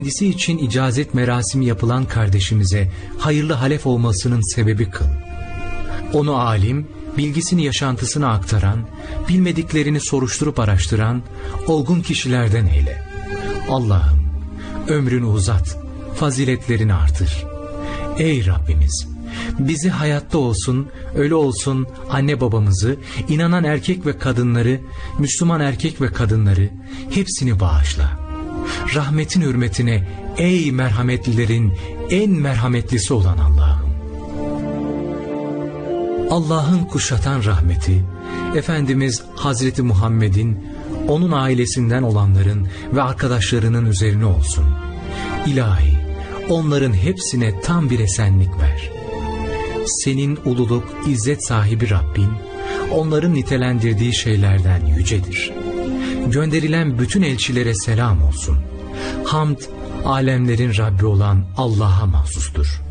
kendisi için icazet merasimi yapılan kardeşimize hayırlı halef olmasının sebebi kıl. Onu alim, bilgisini yaşantısına aktaran, bilmediklerini soruşturup araştıran olgun kişilerden eyle. Allah'ım, ömrünü uzat, faziletlerini artır. Ey Rabbimiz, bizi hayatta olsun, ölü olsun anne babamızı, inanan erkek ve kadınları, Müslüman erkek ve kadınları hepsini bağışla. Rahmetin hürmetine ey merhametlilerin en merhametlisi olan Allah'ım. Allah'ın kuşatan rahmeti, Efendimiz Hazreti Muhammed'in, onun ailesinden olanların ve arkadaşlarının üzerine olsun. İlahi, onların hepsine tam bir esenlik ver. Senin ululuk, izzet sahibi Rabbin, onların nitelendirdiği şeylerden yücedir. Gönderilen bütün elçilere selam olsun. Hamd, alemlerin Rabbi olan Allah'a mahsustur.